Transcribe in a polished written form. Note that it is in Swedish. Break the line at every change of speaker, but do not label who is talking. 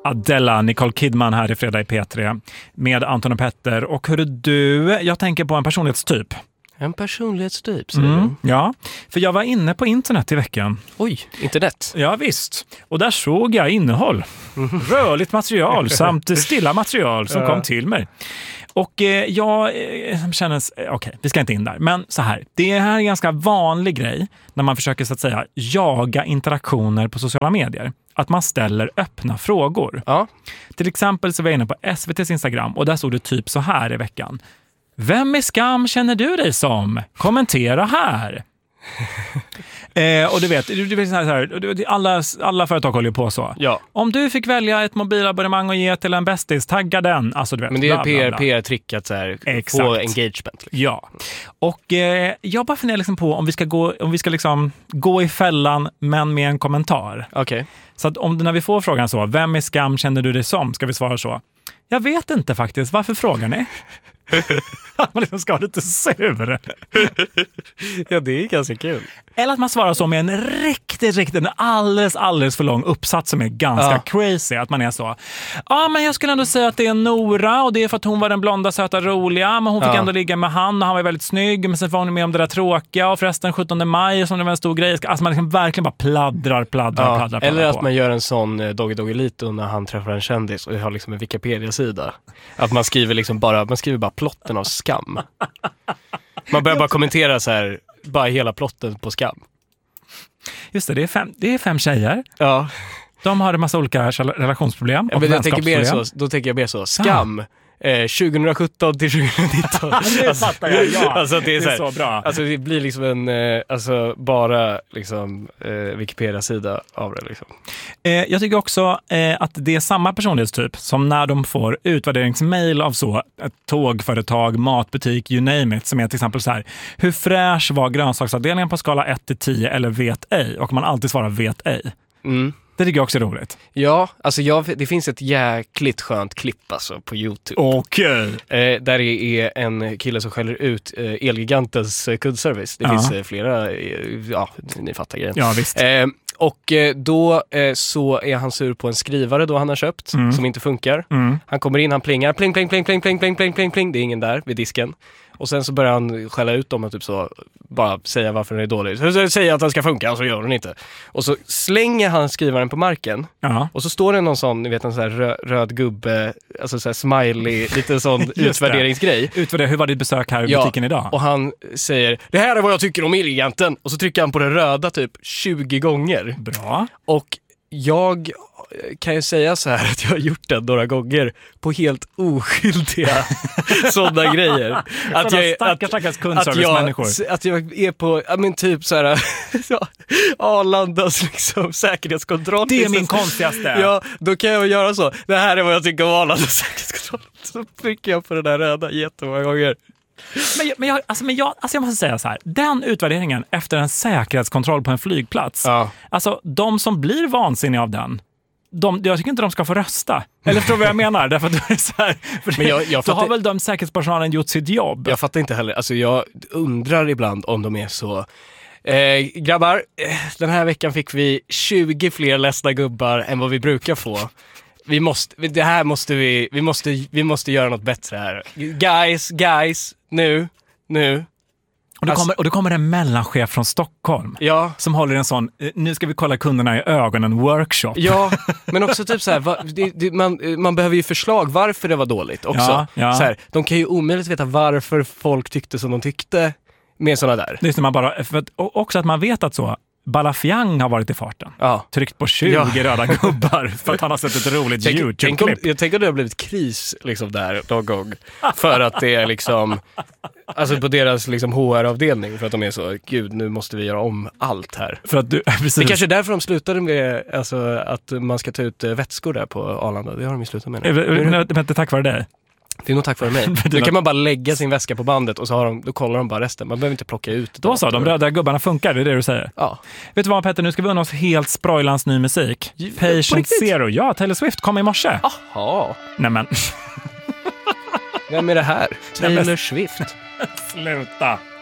Adela, Nicole Kidman här i Fredag i P3 med Anton och Petter. Och hörru du, jag tänker på en personlighetstyp.
En personlighetstyp, säger du?
Ja, för jag var inne på internet i veckan.
Oj, internet?
Ja visst, och där såg jag innehåll. Rörligt material samt stilla material som kom till mig. Och jag känner, okej, vi ska inte in där. Men så här, det här är en ganska vanlig grej när man försöker så att säga jaga interaktioner på sociala medier. Att man ställer öppna frågor. Ja. Till exempel så var jag inne på SVT:s Instagram och där stod det typ så här i veckan. Vem i skam känner du dig som? Kommentera här. Och du vet så här, alla företag håller på så. Ja. Om du fick välja ett mobilabonnemang och ge till en bästis, tagga den. Alltså, du vet,
men det är PR-trick att så här, få engagement. Liksom.
Ja. Och jag bara funderar liksom på om vi ska liksom gå i fällan men med en kommentar.
Okay.
Så att när vi får frågan så, vem i skam känner du dig som? Ska vi svara så. Jag vet inte faktiskt, varför frågar ni? Man liksom ska ha lite sur.
Ja, det är ganska kul.
Eller att man svarar så med en riktigt alldeles för lång uppsats som är ganska crazy. Att man är så, men jag skulle ändå säga att det är Nora och det är för att hon var den blonda, söta, roliga. Men hon fick ändå ligga med han och han var väldigt snygg. Men sen var hon med om det där tråkiga och förresten 17 maj som det var en stor grej. Alltså man liksom verkligen bara pladdrar.
Eller att man gör en sån Doggy Lito när han träffar en kändis och har liksom en Wikipedia-sida. Att man skriver liksom bara plotten av Skam. Man börjar bara kommentera så här, bara hela plotten på Skam.
Just det, det är fem tjejer.
Ja.
De har en massa olika relationsproblem och
vänskapsproblem. Då tänker jag mer så, Skam. 2017 till 2019.
Det fattar jag, ja.
Alltså det är
så bra.
Alltså det blir liksom en bara liksom Wikipedia-sida av det liksom.
Jag tycker också att det är samma personlighetstyp som när de får utvärderingsmail av så ett tågföretag, matbutik, you name it, som är till exempel så här: hur fräsch var grönsaksavdelningen på skala 1-10 eller vet ej? Och man alltid svarar vet ej. Det tycker jag också är roligt.
Ja, alltså det finns ett jäkligt skönt klipp alltså på YouTube.
Okej.
Där det är en kille som skäller ut Elgigantens kundservice. Det finns flera, ni fattar grejen.
Ja, visst.
Och då så är han sur på en skrivare då han har köpt som inte funkar. Han kommer in, han plingar, pling. Det är ingen där vid disken. Och sen så börjar han skälla ut dem och typ så bara säga varför den är dålig. Så säger att den ska funka, så gör den inte. Och så slänger han skrivaren på marken. Och så står det någon sån, ni vet, en sån här röd gubbe, alltså så här smiley, lite sån utvärderingsgrej.
Utvärdera, hur var ditt besök här i butiken idag?
Och han säger, det här är vad jag tycker om Elgiganten. Och så trycker han på den röda typ 20 gånger.
Bra.
Och jag kan ju säga så här att jag har gjort det några gånger på helt oskyldiga sådana grejer. Att jag är på typ så här Arlandas liksom säkerhetskontroll.
Det är min konstigaste.
Ja, då kan jag göra så. Det här är vad jag tycker om Arlandas säkerhetskontroll. Så trycker jag på den där röda jättemånga gånger.
Men jag måste säga så här, den utvärderingen efter en säkerhetskontroll på en flygplats, alltså de som blir vansinniga av den, jag tycker inte de ska få rösta. Eller förstår vad jag menar? Därför att det är så här, då har väl de säkerhetspersonalen gjort sitt jobb.
Jag fattar inte heller. Alltså jag undrar ibland om de är så... grabbar, den här veckan fick vi 20 fler ledsna gubbar än vad vi brukar få. Vi måste göra något bättre här. Guys, nu.
Och då kommer en mellanchef från Stockholm som håller en sån, nu ska vi kolla kunderna i ögonen workshop.
Ja, men också typ så här, man behöver ju förslag varför det var dåligt också. Så här, de kan ju omöjligt veta varför folk tyckte som de tyckte med såna där.
Det är man bara, och också att man vet att så Balafiang har varit i farten. Tryckt på 20 röda gubbar för att han har sett ett roligt YouTube-klipp.
Jag tänker att det har blivit kris liksom där någon gång. För att det är liksom, alltså på deras liksom HR-avdelning, för att de är så, gud, nu måste vi göra om allt här.
För att precis.
Det är kanske därför de slutade med alltså, att man ska ta ut vätskor där på Arlanda. Det har de ju slutat med nu.
Men inte tack vare dig.
Det är nog tack vare mig. Då kan man bara lägga sin väska på bandet och så då kollar de bara resten. Man behöver inte plocka ut.
Då så, de röda gubbarna funkar, det är det du säger.
Ja.
Vet du vad, Petter, nu ska vi unna oss helt sproilans ny musik. Patient Zero. Ja, Taylor Swift kom i morse.
Jaha.
Nämen.
Vem är det här? Taylor Swift.
Sluta.